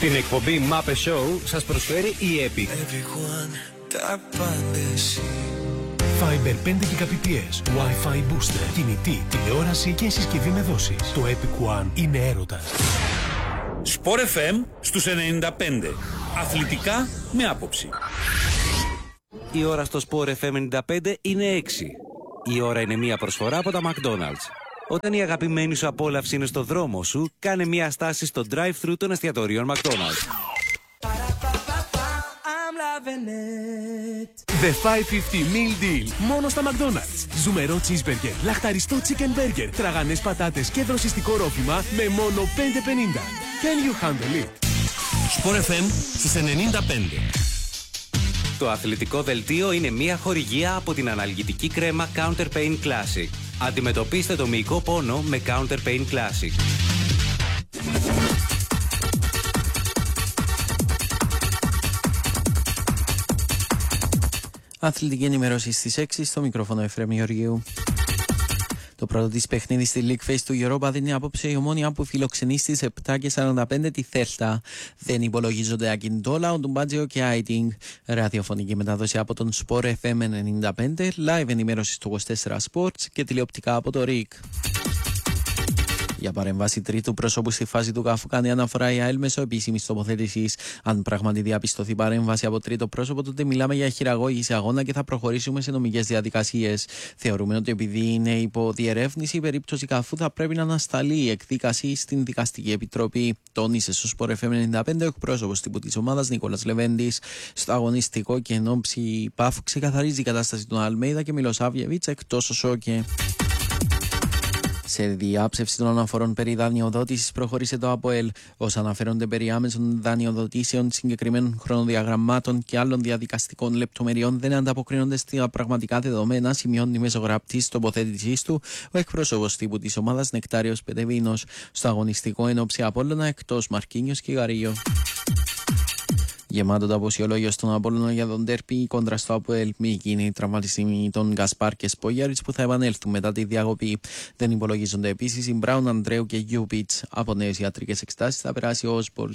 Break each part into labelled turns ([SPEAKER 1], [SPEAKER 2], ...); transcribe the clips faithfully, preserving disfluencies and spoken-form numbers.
[SPEAKER 1] Την εκπομπή Muppet Show σας προσφέρει η Epic.
[SPEAKER 2] Fiber πέντε Gbps, Wi-Fi booster, κινητή, τηλεόραση και συσκευή με δόσεις. Το Epic One είναι έρωτας.
[SPEAKER 3] Sport εφ εμ στους ενενήντα πέντε. Αθλητικά με άποψη.
[SPEAKER 4] Η ώρα στο Sport εφ εμ ενενήντα πέντε είναι έξι. Η ώρα είναι μία προσφορά από τα McDonald's. Όταν η αγαπημένη σου απόλαυση είναι στο δρόμο σου, κάνε μία στάση στο drive-thru των εστιατορίων McDonald's.
[SPEAKER 2] The πεντακόσια πενήντα Meal Deal. Μόνο στα McDonald's. Ζουμερό cheeseburger, λαχταριστό chicken burger, τραγανές πατάτες και δροσιστικό ρόφημα με μόνο πέντε πενήντα. Can you handle it?
[SPEAKER 5] Sport εφ εμ στους ενενήντα πέντε.
[SPEAKER 4] Το αθλητικό δελτίο είναι μία χορηγία από την αναλγητική κρέμα Counter Pain Classic. Αντιμετωπίστε το μυϊκό πόνο με Counter Pain Classic.
[SPEAKER 6] Αθλητική ενημέρωση στις έξι, στο μικρόφωνο Εφραίμ Γεωργίου. Το πρώτο της παιχνίδι στη League Phase του Europa δίνει απόψε η Ομόνοια που φιλοξενεί στις επτά και σαράντα πέντε τη Θέλτα. Δεν υπολογίζονται Ακιντόλα, Οντουμπάτζιο και Άιτινγκ. Ραδιοφωνική μετάδοση από τον Sport εφ εμ ενενήντα πέντε, live ενημέρωση στο είκοσι τέσσερα Sports και τηλεοπτικά από το ΡΙΚ. Για παρέμβαση τρίτου προσώπου στη φάση του καφού κάνει αναφορά η ΑΕΛ μέσω επίσημης τοποθέτησης. Αν πράγματι διαπιστωθεί παρέμβαση από τρίτο πρόσωπο, τότε μιλάμε για χειραγώγηση αγώνα και θα προχωρήσουμε σε νομικές διαδικασίες. Θεωρούμε ότι επειδή είναι υπό διερεύνηση, η περίπτωση καφού θα πρέπει να ανασταλεί η εκδίκαση στην Δικαστική Επιτροπή. Τόνισε στο Sport εφ εμ ενενήντα πέντε ο εκπρόσωπος τύπου της ομάδας Νίκολας Λεβέντης. Στο αγωνιστικό και εν ώψη Πάφου ξεκαθαρίζει η κατάσταση του Αλμέιδα και Μιλοσάβιεβιτς εκτός ο Σόκε. Σε διάψευση των αναφορών περί δανειοδότησης προχώρησε το ΑΠΟΕΛ. Όσα αναφέρονται περί άμεσων δανειοδοτήσεων, συγκεκριμένων χρονοδιαγραμμάτων και άλλων διαδικαστικών λεπτομεριών δεν ανταποκρίνονται στα πραγματικά δεδομένα, σημειώνει η μεσογραπτής τοποθέτησής του ο εκπρόσωπος τύπου της ομάδας Νεκτάριος Πετεβίνος. Στο αγωνιστικό ενόψει Απόλλωνα εκτός Μαρκίνιος και Γαρίο. Γεμάτο το αποσιολόγιο στον Απόλλωνα για τον ντέρπι κόντρα στο ΑΠΟΕΛ. Μη γίνει η τραυματισμοί των Γκασπάρ και Σπόγιαριτς που θα επανέλθουν μετά τη διακοπή. Δεν υπολογίζονται επίσης οι Μπράουν, Αντρέου και Γιούπιτς. Από νέες ιατρικές εξετάσεις θα περάσει ο Όσπολτ.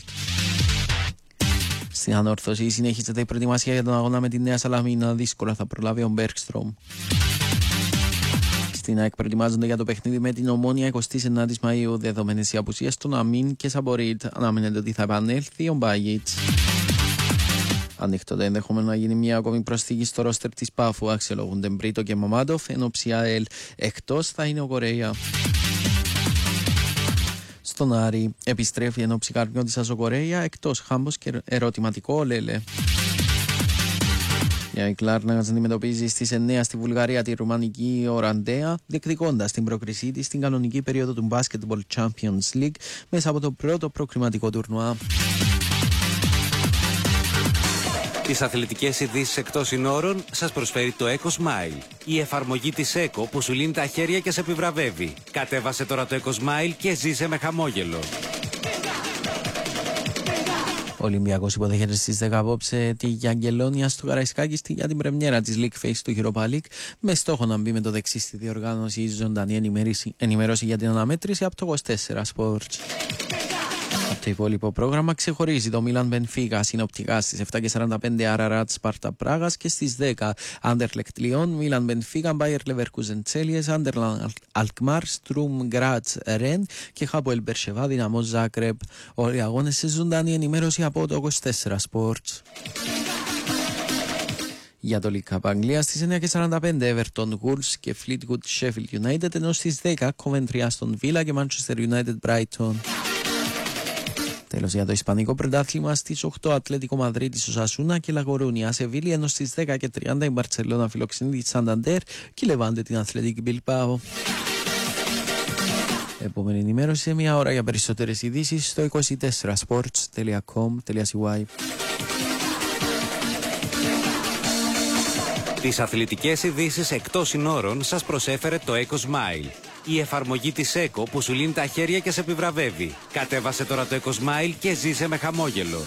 [SPEAKER 6] Στην ανόρθωση συνεχίζεται η προετοιμασία για τον αγώνα με τη Νέα Σαλαμίνα. Δύσκολα θα προλάβει ο Μπέρκστρομ. Στην ΑΕΚ προετοιμάζονται για το παιχνίδι με την Ομόνοια εικοστή ενάτη Μαΐου. Δεδομένες οι απουσίες των Αμίν και Σαμπορίτ. Αναμένεται ότι θα επανέλθει ο Μπάγιτς. Ανοιχτό το ενδεχόμενο να γίνει μια ακόμη προσθήκη στο ρόστερ της Πάφου. Αξιολογούνται Μπρίτο και Μαμάντοφ, ενώ ΑΕΛ εκτός θα είναι ο Κορέα. Στον Άρη επιστρέφει ενώ Καρμιώτης ο Κορέα, εκτός Χάμπος και ερωτηματικό Λέλε. Η Κλάρνα αντιμετωπίζει στις εννιά στη Βουλγαρία τη ρουμανική Οραντέα, διεκδικώντας την πρόκρισή της στην κανονική περίοδο του Basketball Champions League μέσα από το πρώτο προκριματικό τουρνουά.
[SPEAKER 4] Τις αθλητικές ειδήσεις εκτός συνόρων σας προσφέρει το EcoSmile. Η εφαρμογή της ΕΚΟ που σου λύνει τα χέρια και σε επιβραβεύει. Κατέβασε τώρα το EcoSmile και ζήσε με χαμόγελο.
[SPEAKER 6] Ο Ολυμπιακός υποδέχεται στις δέκα απόψε τη Γιαγγελόνια στο Καραϊσκάκη για την πρεμιέρα της League Phase του Europa League, με στόχο να μπει με το δεξί στη διοργάνωση η ζωντανή ενημέρωση για την αναμέτρηση από το είκοσι τέσσερα Sports. Από το υπόλοιπο πρόγραμμα ξεχωρίζει το Μίλαν Μπενφίκα συνοπτικά στις επτά και σαράντα πέντε Άραρατ Σπάρτα Πράγας και στις δέκα Άντερλεκτ Λιόν, Μίλαν Μπενφίκα, Μπάιερ Λεβερκούζεν Τσέλιες, Άντερλαν Αλκμάρ, Στρουμ Γκράτς Ρεν και Χάποελ Μπερσεβά Δυναμό Ζάκρεπ. Όλοι οι αγώνες σε ζωντανή ενημέρωση από το είκοσι τέσσερα Sports. Για το League Cup Αγγλία στις εννιά και σαράντα πέντε Everton Wolves και Fleetwood Sheffield United, ενώ στις δέκα Coventry Aston Villa και Manchester United Brighton. Τέλος για το Ισπανικό πρωτάθλημα στις οκτώ Ατλέτικο Μαδρίτης Οσασούνα και Λαγορούνια Σεβίλη, ενώ στις δέκα και τριάντα η Μπαρτσελώνα φιλοξενεί τη Σανταντέρ και η Λεβάντε την Αθλέτικη Μπιλμπάο. Επόμενη ενημέρωση σε μια ώρα. Για περισσότερες ειδήσεις στο είκοσι τέσσερα sports τελεία com τελεία c y.
[SPEAKER 4] Τις αθλητικές ειδήσεις εκτός συνόρων σας προσέφερε το EcoSmile. Η εφαρμογή της ΕΚΟ που σου λύνει τα χέρια και σε επιβραβεύει. Κατέβασε τώρα το EcoSmile και ζήσε με χαμόγελο.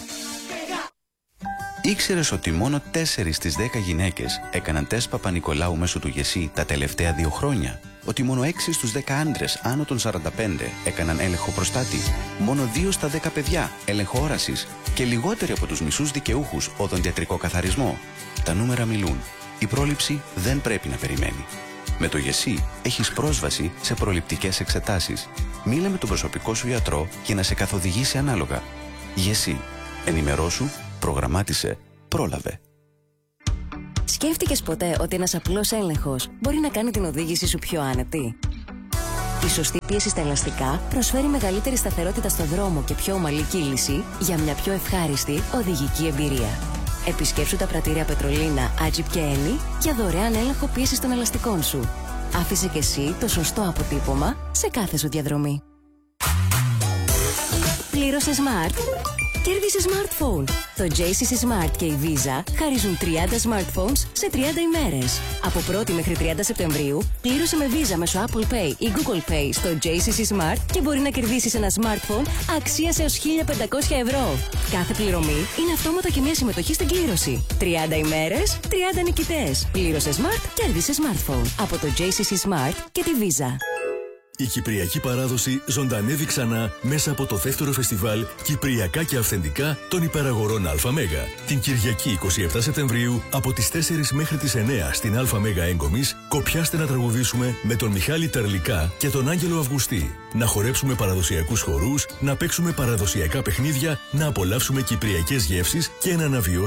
[SPEAKER 7] Ήξερες ότι μόνο τέσσερις στις δέκα γυναίκες έκαναν τεστ Παπα-Νικολάου μέσω του ΓΕΣΥ τα τελευταία δύο χρόνια? ότι μόνο έξι στους δέκα άντρες άνω των σαράντα πέντε έκαναν έλεγχο προστάτη, μόνο δύο στα δέκα παιδιά έλεγχο όρασης και λιγότεροι από τους μισούς δικαιούχους οδοντιατρικό καθαρισμό. Τα νούμερα μιλούν. Η πρόληψη δεν πρέπει να περιμένει. Με το ΓΕΣΥ έχεις πρόσβαση σε προληπτικές εξετάσεις. Μίλα με τον προσωπικό σου γιατρό για να σε καθοδηγήσει ανάλογα. ΓΕΣΥ. Ενημερώσου, προγραμμάτισε, πρόλαβε.
[SPEAKER 8] Σκέφτηκες ποτέ ότι ένας απλός έλεγχος μπορεί να κάνει την οδήγηση σου πιο άνετη? Η σωστή πίεση στα ελαστικά προσφέρει μεγαλύτερη σταθερότητα στο δρόμο και πιο ομαλή κύληση για μια πιο ευχάριστη οδηγική εμπειρία. Επισκέψου τα πρατήρια Πετρολίνα, Άτζιπ και Ένι για δωρεάν έλεγχο πίεσης των ελαστικών σου. Άφησε και εσύ το σωστό αποτύπωμα σε κάθε σου διαδρομή. Πλήρωσε Smart. Κέρδισε smartphone. Το τζέι σι σι Smart και η Visa χαρίζουν τριάντα smartphones σε τριάντα ημέρες. Από πρώτη μέχρι τριάντα Σεπτεμβρίου, πλήρωσε με Visa μέσω Apple Pay ή Google Pay στο τζέι σι σι Smart και μπορεί να κερδίσεις ένα smartphone αξίας έως χίλια πεντακόσια ευρώ. Κάθε πληρωμή είναι αυτόματα και μια συμμετοχή στην κλήρωση. τριάντα ημέρες, τριάντα νικητές. Πλήρωσε Smart, κέρδισε smartphone. Από το τζέι σι σι Smart και τη Visa.
[SPEAKER 9] Η κυπριακή παράδοση ζωντανεύει ξανά μέσα από το δεύτερο φεστιβάλ Κυπριακά και Αυθεντικά των Υπεραγορών ΑΜ. Την Κυριακή εικοστή εβδόμη Σεπτεμβρίου από τις τέσσερις μέχρι τις εννέα στην ΑΜ Έγκομης, κοπιάστε να τραγουδήσουμε με τον Μιχάλη Τερλικά και τον Άγγελο Αυγουστή. Να χορέψουμε παραδοσιακούς χορούς, να παίξουμε παραδοσιακά παιχνίδια, να απολαύσουμε κυπριακές γεύσεις και να αναβιώσουμε